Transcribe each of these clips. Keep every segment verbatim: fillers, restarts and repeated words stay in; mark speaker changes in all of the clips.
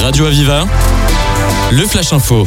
Speaker 1: Radio Aviva, le Flash Info.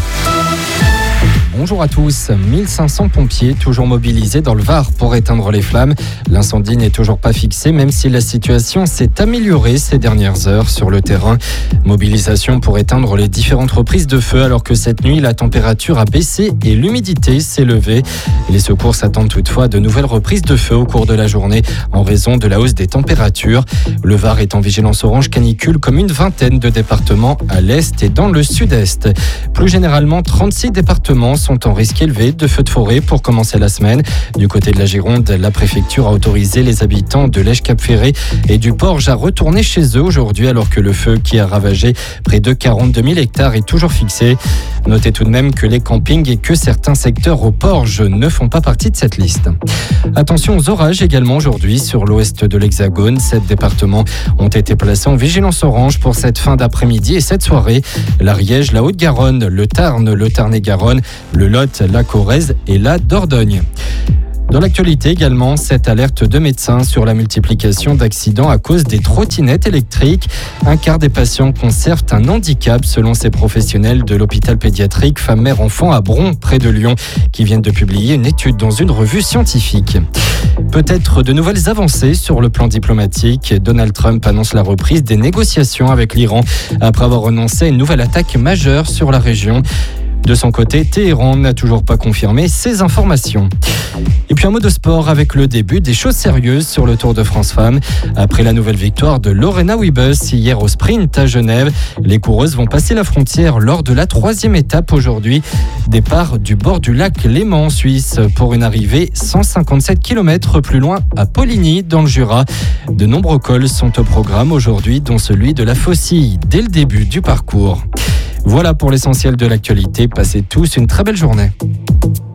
Speaker 2: Bonjour à tous. mille cinq cents pompiers toujours mobilisés dans le Var pour éteindre les flammes. L'incendie n'est toujours pas fixé, même si la situation s'est améliorée ces dernières heures sur le terrain. Mobilisation pour éteindre les différentes reprises de feu, alors que cette nuit, la température a baissé et l'humidité s'est levée. Les secours s'attendent toutefois à de nouvelles reprises de feu au cours de la journée en raison de la hausse des températures. Le Var est en vigilance orange canicule comme une vingtaine de départements à l'est et dans le sud-est. Plus généralement, trente-six départements sont en risque élevé de feux de forêt pour commencer la semaine. Du côté de la Gironde, la préfecture a autorisé les habitants de l'Èche-Cap-Ferré et du Porge à retourner chez eux aujourd'hui, alors que le feu qui a ravagé près de quarante-deux mille hectares est toujours fixé. Notez tout de même que les campings et que certains secteurs au Porge ne font pas partie de cette liste. Attention aux orages également aujourd'hui sur l'ouest de l'Hexagone. Sept départements ont été placés en vigilance orange pour cette fin d'après-midi et cette soirée. L'Ariège, la Haute-Garonne, le Tarn, le Tarn-et-Garonne, le Lot, la Corrèze et la Dordogne. Dans l'actualité également, cette alerte de médecins sur la multiplication d'accidents à cause des trottinettes électriques. Un quart des patients conservent un handicap selon ces professionnels de l'hôpital pédiatrique Femme-Mère-Enfant à Bron, près de Lyon, qui viennent de publier une étude dans une revue scientifique. Peut-être de nouvelles avancées sur le plan diplomatique. Donald Trump annonce la reprise des négociations avec l'Iran après avoir renoncé à une nouvelle attaque majeure sur la région. De son côté, Téhéran n'a toujours pas confirmé ces informations. Et puis un mot de sport avec le début des choses sérieuses sur le Tour de France Femmes. Après la nouvelle victoire de Lorena Wiebes hier au sprint à Genève, les coureuses vont passer la frontière lors de la troisième étape aujourd'hui. Départ du bord du lac Léman en Suisse pour une arrivée cent cinquante-sept kilomètres plus loin à Poligny dans le Jura. De nombreux cols sont au programme aujourd'hui, dont celui de la Faucille dès le début du parcours. Voilà pour l'essentiel de l'actualité. Passez tous une très belle journée.